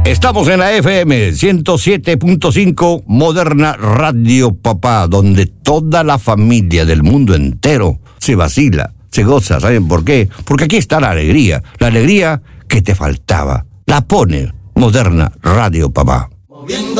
Estamos en la FM 107.5 Moderna Radio Papá, donde toda la familia del mundo entero se vacila, se goza. ¿Saben por qué? Porque aquí está la alegría que te faltaba. La pone Moderna Radio Papá. Moviendo